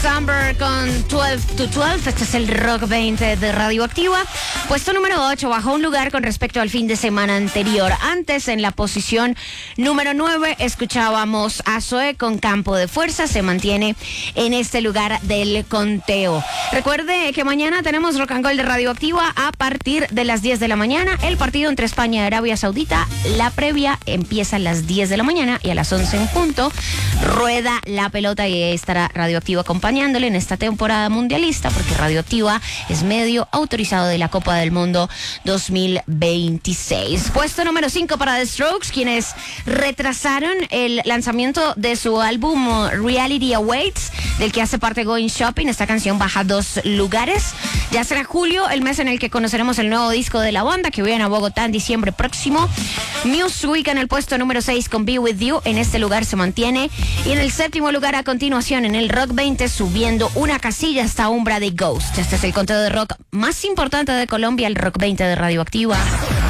Amber con 12 to 12. Este es el Rock 20 de Radioactiva. Puesto número 8, bajó un lugar con respecto al fin de semana anterior. Antes, en la posición número 9, escuchábamos a Zoe con Campo de Fuerza. Se mantiene en este lugar del conteo. Recuerde que mañana tenemos Rock and Roll de Radioactiva a partir de las 10 de la mañana. El partido entre España y Arabia Saudita. La previa empieza a las 10 de la mañana y a las 11 en punto rueda la pelota y estará Radioactiva acompañándole en esta temporada mundialista, porque Radioactiva es medio autorizado de la Copa del Mundo 2026. Puesto número 5 para The Strokes, quienes retrasaron el lanzamiento de su álbum Reality Awaits, del que hace parte Going Shopping. Esta canción baja 2 lugares. Ya será julio el mes en el que conoceremos el nuevo disco de la banda, que viene a Bogotá en diciembre próximo. Muse ubica en el puesto número 6 con Be With You. En este lugar se mantiene. Y en el 7º lugar, a continuación, en el Rock 20, subiendo una casilla, está Umbra de Ghost. Este es el conteo de rock más importante de Colombia, el Rock 20 de Radioactiva.